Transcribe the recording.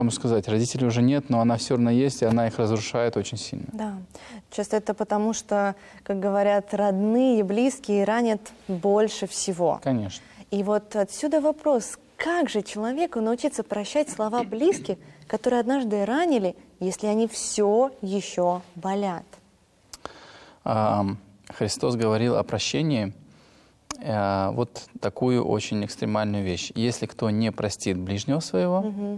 Можно сказать, родителей уже нет, но она все равно есть, и она их разрушает очень сильно. Да, часто это потому, что, как говорят, родные, близкие ранят больше всего. Конечно. И вот отсюда вопрос, как же человеку научиться прощать слова близких, которые однажды ранили, если они все еще болят? Христос говорил о прощении, вот такую очень экстремальную вещь. Если кто не простит ближнего своего,